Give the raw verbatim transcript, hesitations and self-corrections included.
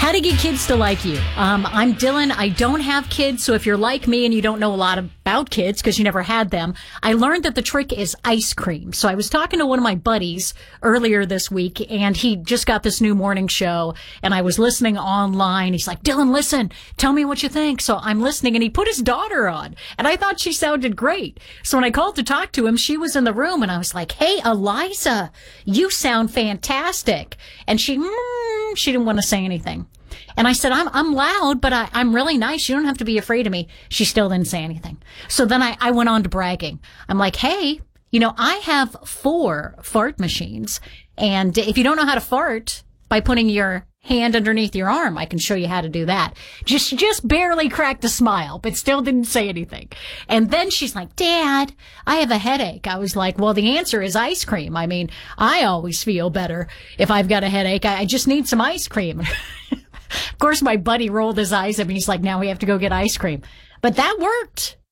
How to get kids to like you. Um, I'm Dylan. I don't have kids, so if you're like me and you don't know a lot about kids because you never had them, I learned that the trick is ice cream. So I was talking to one of my buddies earlier this week, and he just got this new morning show, and I was listening online. He's like, Dylan, listen, tell me what you think. So I'm listening, and he put his daughter on, and I thought she sounded great. So when I called to talk to him, she was in the room, and I was like, hey, Eliza, you sound fantastic. And she, mm, she didn't want to say anything. And I said, I'm, I'm loud, but I, I'm really nice. You don't have to be afraid of me. She still didn't say anything. So then I, I went on to bragging. I'm like, hey, you know, I have four fart machines. And if you don't know how to fart by putting your hand underneath your arm, I can show you how to do that. Just, just barely cracked a smile, but still didn't say anything. And then she's like, Dad, I have a headache. I was like, well, the answer is ice cream. I mean, I always feel better if I've got a headache. I, I just need some ice cream. Of course, my buddy rolled his eyes at me. He's like, now we have to go get ice cream. But that worked.